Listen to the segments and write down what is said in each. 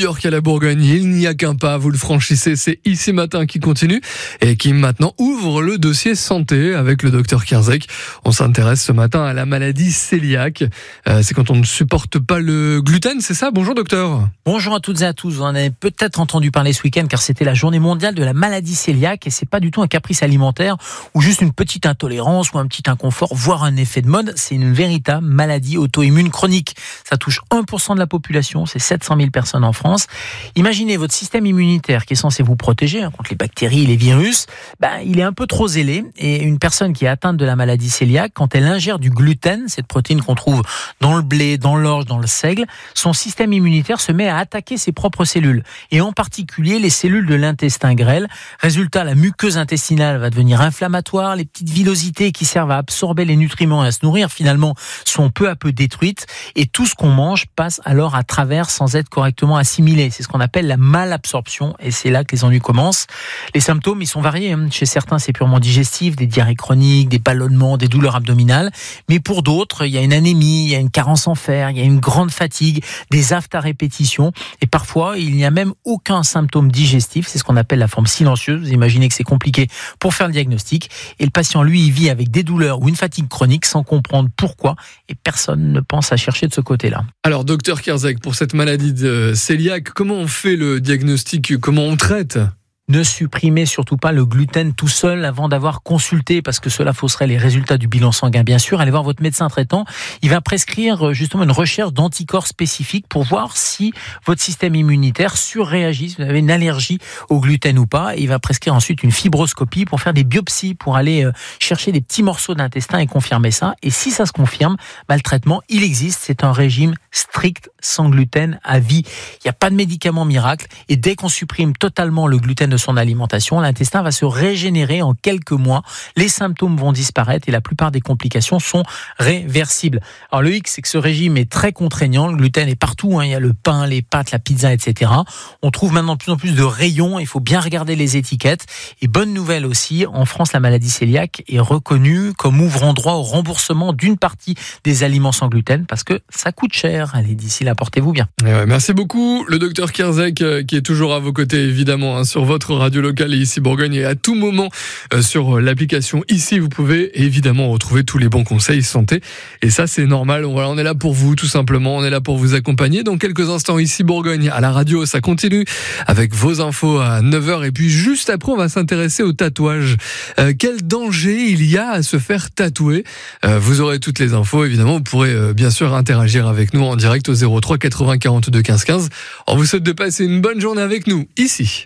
York à la Bourgogne, il n'y a qu'un pas, vous le franchissez, c'est Ici Matin qui continue et qui maintenant ouvre le dossier santé avec le docteur Kierzek. On s'intéresse ce matin à la maladie cœliaque. C'est quand on ne supporte pas le gluten, c'est ça? Bonjour docteur. Bonjour à toutes et à tous. Vous en avez peut-être entendu parler ce week-end car c'était la journée mondiale de la maladie cœliaque et c'est pas du tout un caprice alimentaire ou juste une petite intolérance ou un petit inconfort, voire un effet de mode. C'est une véritable maladie auto-immune chronique. Ça touche 1% de la population, c'est 700 000 personnes en France. Imaginez votre système immunitaire qui est censé vous protéger contre les bactéries, les virus, il est un peu trop zélé et une personne qui est atteinte de la maladie cœliaque, quand elle ingère du gluten, cette protéine qu'on trouve dans le blé, dans l'orge, dans le seigle, son système immunitaire se met à attaquer ses propres cellules et en particulier les cellules de l'intestin grêle. Résultat, la muqueuse intestinale va devenir inflammatoire, les petites villosités qui servent à absorber les nutriments et à se nourrir finalement sont peu à peu détruites et tout ce qu'on mange passe alors à travers sans être correctement assimilé. C'est ce qu'on appelle la malabsorption et c'est là que les ennuis commencent. Les symptômes, ils sont variés. Chez certains, c'est purement digestif, des diarrhées chroniques, des ballonnements, des douleurs abdominales. Mais pour d'autres, il y a une anémie, il y a une carence en fer, il y a une grande fatigue, des aphtes à répétition. Et parfois, il n'y a même aucun symptôme digestif. C'est ce qu'on appelle la forme silencieuse. Vous imaginez que c'est compliqué pour faire le diagnostic. Et le patient, lui, il vit avec des douleurs ou une fatigue chronique sans comprendre pourquoi. Et personne ne pense à chercher de ce côté-là. Alors, docteur Kierzek, pour cette maladie de cœliaque, comment on fait le diagnostic? Comment on traite? Ne supprimez surtout pas le gluten tout seul avant d'avoir consulté, parce que cela fausserait les résultats du bilan sanguin. Bien sûr, allez voir votre médecin traitant. Il va prescrire justement une recherche d'anticorps spécifiques pour voir si votre système immunitaire surréagit, si vous avez une allergie au gluten ou pas. Et il va prescrire ensuite une fibroscopie pour faire des biopsies, pour aller chercher des petits morceaux d'intestin et confirmer ça. Et si ça se confirme, le traitement, il existe. C'est un régime strict, sans gluten, à vie. Il n'y a pas de médicament miracle. Et dès qu'on supprime totalement le gluten de son alimentation, l'intestin va se régénérer en quelques mois, les symptômes vont disparaître et la plupart des complications sont réversibles. Alors le hic, c'est que ce régime est très contraignant, le gluten est partout, il y a le pain, les pâtes, la pizza, etc. On trouve maintenant de plus en plus de rayons, il faut bien regarder les étiquettes. Et bonne nouvelle aussi, en France, la maladie cœliaque est reconnue comme ouvrant droit au remboursement d'une partie des aliments sans gluten parce que ça coûte cher. Allez, d'ici là, portez-vous bien. Merci beaucoup, le docteur Kierzek qui est toujours à vos côtés évidemment sur votre radio locale et Ici Bourgogne et à tout moment sur l'application Ici, vous pouvez évidemment retrouver tous les bons conseils santé et ça c'est normal, on est là pour vous tout simplement, on est là pour vous accompagner. Dans quelques instants Ici Bourgogne à la radio, ça continue avec vos infos à 9h et puis juste après on va s'intéresser au tatouage. Quel danger il y a à se faire tatouer? Vous aurez toutes les infos évidemment, vous pourrez bien sûr interagir avec nous en direct au 03 80 42 15 15. On vous souhaite de passer une bonne journée avec nous ici.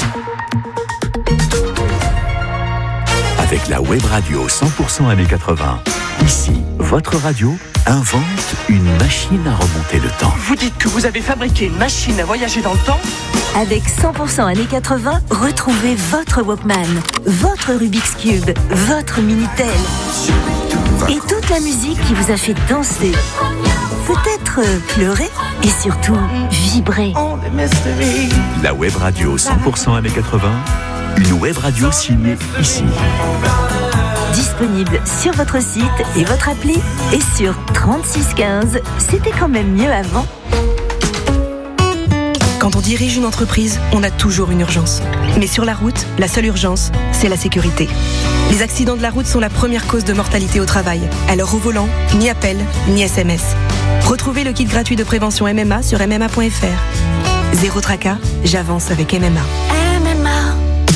Avec la web radio 100% années 80, ici, votre radio invente une machine à remonter le temps. Vous dites que vous avez fabriqué une machine à voyager dans le temps? Avec 100% années 80, retrouvez votre Walkman, votre Rubik's Cube, votre Minitel et toute la musique qui vous a fait danser, peut-être pleurer et surtout vibrer. La web radio 100% années 80, une web radio signée ici. Disponible sur votre site et votre appli et sur 3615. C'était quand même mieux avant. Quand on dirige une entreprise, on a toujours une urgence. Mais sur la route, la seule urgence, c'est la sécurité. Les accidents de la route sont la première cause de mortalité au travail. Alors au volant, ni appel, ni SMS. Retrouvez le kit gratuit de prévention MMA sur MMA.fr. Zéro tracas, j'avance avec MMA. MMA.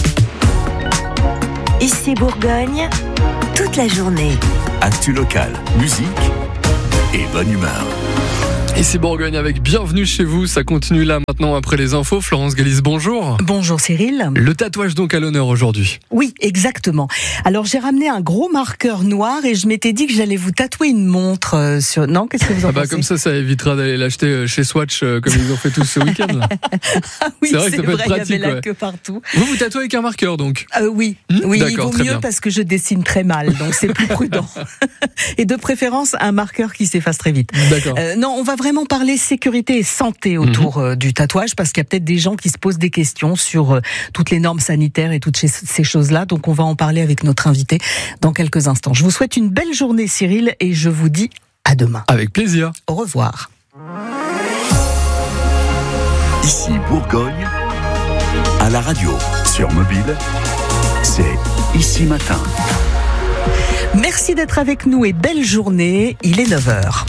Ici Bourgogne, toute la journée. Actu local, musique et bonne humeur. Ici Bourgogne avec Bienvenue chez vous, ça continue là maintenant après les infos. Florence Galis, bonjour. Bonjour Cyril. Le tatouage donc à l'honneur aujourd'hui. Oui, exactement. Alors j'ai ramené un gros marqueur noir et je m'étais dit que j'allais vous tatouer une montre sur... Non, qu'est-ce que vous en pensez? Comme ça évitera d'aller l'acheter chez Swatch comme ils ont fait tous ce week-end là. Ah oui, c'est vrai que ça peut être pratique. Il y avait la queue partout. Vous tatouez avec un marqueur donc? Oui, oui, il vaut mieux bien. Parce que je dessine très mal, donc c'est plus prudent. Et de préférence un marqueur qui s'efface très vite. D'accord. Non, on va vraiment parler sécurité et santé autour du tatouage parce qu'il y a peut-être des gens qui se posent des questions sur toutes les normes sanitaires et toutes ces choses-là. Donc on va en parler avec notre invité dans quelques instants. Je vous souhaite une belle journée Cyril et je vous dis à demain. Avec plaisir. Au revoir. Ici Bourgogne, à la radio, sur mobile, c'est Ici Matin. Merci d'être avec nous et belle journée, il est 9h.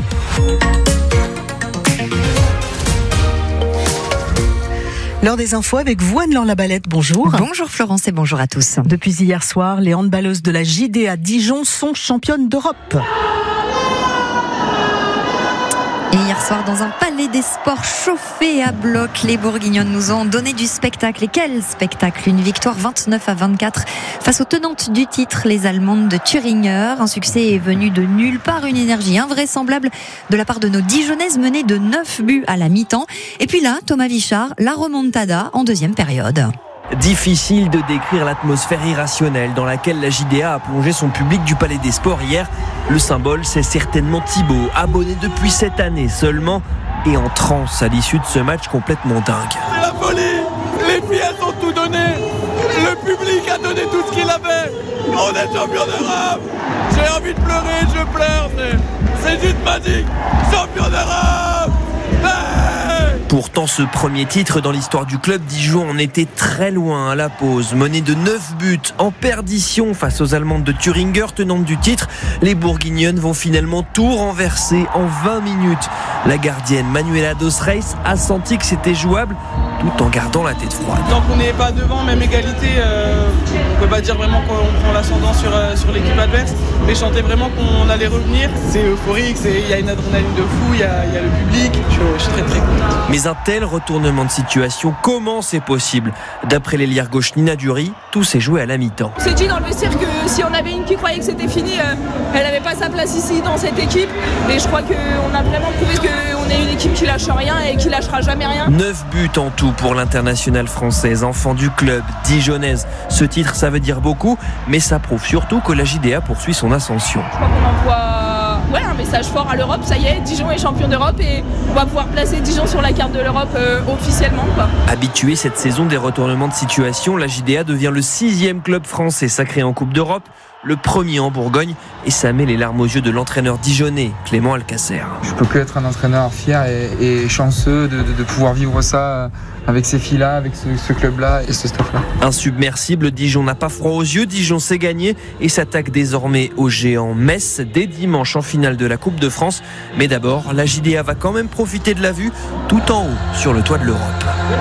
L'heure des infos avec vous, Anne-Laure Labalette, bonjour. Bonjour Florence et bonjour à tous. Depuis hier soir, les handballeuses de la JDA Dijon sont championnes d'Europe. Et hier soir, dans un palais des sports chauffé à bloc, les Bourguignonnes nous ont donné du spectacle. Et quel spectacle! Une victoire 29-24 face aux tenantes du titre, les Allemandes de Thüringer. Un succès est venu de nulle part, une énergie invraisemblable de la part de nos Dijonnaises menées de 9 buts à la mi-temps. Et puis là, Thomas Vichard, la remontada en deuxième période. Difficile de décrire l'atmosphère irrationnelle dans laquelle la JDA a plongé son public du Palais des Sports hier. Le symbole, c'est certainement Thibaut, abonné depuis cette année seulement et en transe à l'issue de ce match complètement dingue. C'est la folie! Les filles, elles ont tout donné! Le public a donné tout ce qu'il avait! On est champion d'Europe! J'ai envie de pleurer, je pleure! C'est juste magique! Champion d'Europe! Pourtant, ce premier titre dans l'histoire du club Dijon en était très loin à la pause. Mené de 9 buts en perdition face aux Allemandes de Thüringer, tenantes du titre, les Bourguignonnes vont finalement tout renverser en 20 minutes. La gardienne Manuela Dos Reis a senti que c'était jouable tout en gardant la tête froide. Tant qu'on n'est pas devant, même égalité, on ne peut pas dire vraiment qu'on prend l'ascendant sur l'équipe adverse, mais chanter vraiment qu'on allait revenir. C'est euphorique, il y a une adrénaline de fou, il y a le public, je suis très très content. Mais un tel retournement de situation, comment c'est possible? D'après l'ailière gauche Nina Dury, tout s'est joué à la mi-temps. On s'est dit dans le vestiaire que si on avait une qui croyait que c'était fini, elle n'avait pas sa place ici dans cette équipe. Et je crois qu'on a vraiment prouvé qu'on est une équipe qui lâche rien et qui lâchera jamais rien. 9 buts en tout pour l'internationale française, enfant du club dijonnaise. Ce titre, ça veut dire beaucoup, mais ça prouve surtout que la JDA poursuit son ascension. Je crois qu'on envoie un message fort à l'Europe. Ça y est, Dijon est champion d'Europe et on va pouvoir placer Dijon sur la carte de l'Europe officiellement. Habituée cette saison des retournements de situation, la JDA devient le 6e club français sacré en Coupe d'Europe, le premier en Bourgogne, et ça met les larmes aux yeux de l'entraîneur dijonnais, Clément Alcacer. Je peux que être un entraîneur fier et chanceux de pouvoir vivre ça avec ces filles-là, avec ce club-là et ce staff-là. Insubmersible, Dijon n'a pas froid aux yeux, Dijon sait gagner et s'attaque désormais au géant Metz dès dimanche en finale de la Coupe de France. Mais d'abord, la JDA va quand même profiter de la vue tout en haut sur le toit de l'Europe.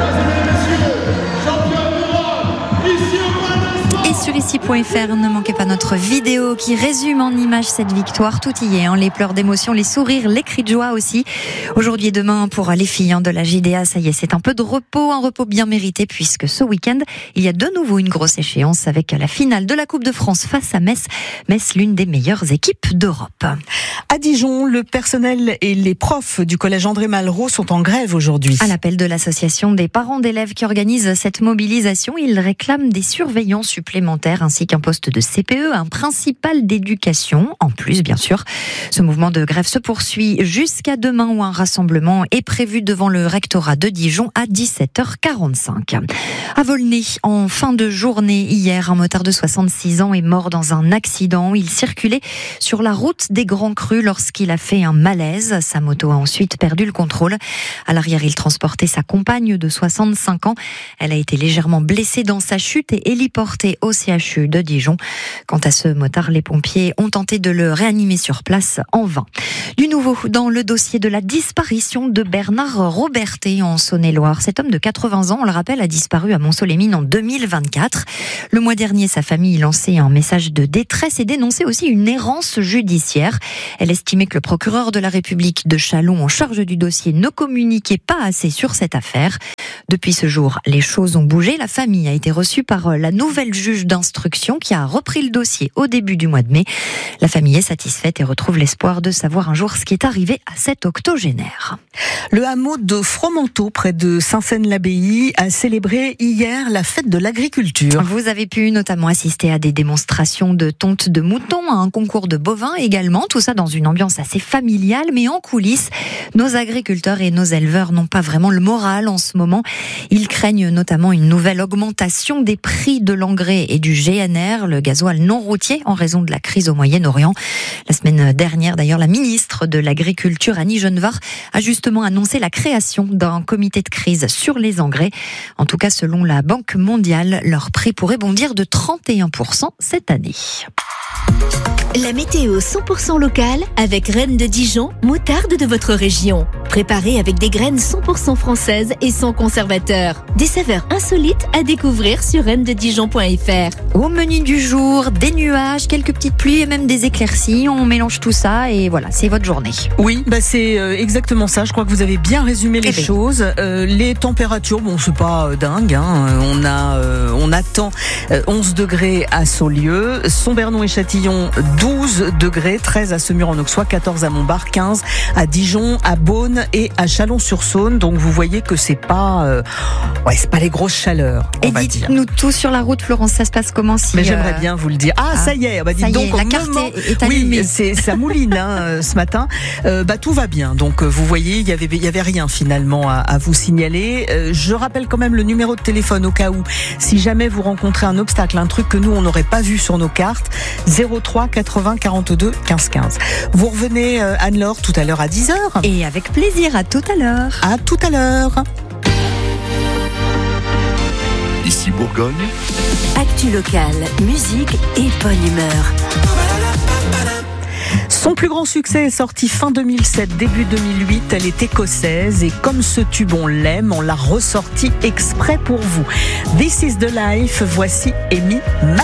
Sur ici.fr, ne manquez pas notre vidéo qui résume en images cette victoire. Tout y est, les pleurs d'émotion, les sourires, les cris de joie aussi. Aujourd'hui et demain, pour les filles de la JDA, ça y est, c'est un peu de repos, un repos bien mérité, puisque ce week-end, il y a de nouveau une grosse échéance avec la finale de la Coupe de France face à Metz. Metz, l'une des meilleures équipes d'Europe. À Dijon, le personnel et les profs du collège André Malraux sont en grève aujourd'hui. À l'appel de l'association des parents d'élèves qui organise cette mobilisation, ils réclament des surveillants supplémentaires ainsi qu'un poste de CPE, un principal d'éducation, en plus bien sûr. Ce mouvement de grève se poursuit jusqu'à demain où un rassemblement est prévu devant le rectorat de Dijon à 17h45. À Volnay, en fin de journée hier, un motard de 66 ans est mort dans un accident. Il circulait sur la route des Grands Crus lorsqu'il a fait un malaise. Sa moto a ensuite perdu le contrôle. À l'arrière, il transportait sa compagne de 65 ans. Elle a été légèrement blessée dans sa chute et héliportée au CHU de Dijon. Quant à ce motard, les pompiers ont tenté de le réanimer sur place en vain. Du nouveau dans le dossier de la disparition de Bernard Robertet en Saône-et-Loire. Cet homme de 80 ans, on le rappelle, a disparu à Montceau-les-Mines en 2024. Le mois dernier, sa famille lançait un message de détresse et dénonçait aussi une errance judiciaire. Elle estimait que le procureur de la République de Châlons en charge du dossier ne communiquait pas assez sur cette affaire. Depuis ce jour, les choses ont bougé. La famille a été reçue par la nouvelle juge d'instruction qui a repris le dossier au début du mois de mai. La famille est satisfaite et retrouve l'espoir de savoir un jour ce qui est arrivé à cet octogénaire. Le hameau de Fromenteau, près de Saint-Saëns-l'Abbaye, a célébré hier la fête de l'agriculture. Vous avez pu notamment assister à des démonstrations de tonte de moutons, à un concours de bovins également. Tout ça dans une ambiance assez familiale, mais en coulisses, nos agriculteurs et nos éleveurs n'ont pas vraiment le moral en ce moment. Ils craignent notamment une nouvelle augmentation des prix de l'engrais et du GNR, le gasoil non routier, en raison de la crise au Moyen-Orient. La semaine dernière, d'ailleurs, la ministre de l'Agriculture, Annie Genevard, a justement annoncé la création d'un comité de crise sur les engrais. En tout cas, selon la Banque mondiale, leur prix pourrait bondir de 31% cette année. La météo 100% locale avec Rennes de Dijon, moutarde de votre région. Préparée avec des graines 100% françaises et sans conservateur. Des saveurs insolites à découvrir sur rennededijon.fr. Au menu du jour, des nuages, quelques petites pluies et même des éclaircies. On mélange tout ça et voilà, c'est votre journée. Oui, c'est exactement ça. Je crois que vous avez bien résumé les choses. Les températures, c'est pas dingue. On attend 11 degrés à Saulieu, Sombernon et Châtillon 12 degrés, 13 à Semur-en-Auxois, 14 à Montbard, 15 à Dijon, à Beaune et à Chalon-sur-Saône. Donc vous voyez que c'est pas les grosses chaleurs. Et dites-nous tout sur la route, Florence, ça se passe comment si... Mais j'aimerais bien vous le dire. Ça y est, dites donc, la carte est allumée. Oui, ça mouline ce matin. Tout va bien. Donc vous voyez, il y avait rien finalement à vous signaler. Je rappelle quand même le numéro de téléphone au cas où, si jamais vous rencontrez un obstacle, un truc que nous on n'aurait pas vu sur nos cartes, 03 80 42 15 15. Vous revenez Anne-Laure tout à l'heure à 10h. Et avec plaisir, à tout à l'heure. À tout à l'heure. Ici Bourgogne. Actu locale, musique et bonne humeur. Son plus grand succès est sorti fin 2007, début 2008. Elle est écossaise et comme ce tube on l'aime, on l'a ressorti exprès pour vous. This is the life. Voici Amy Mann.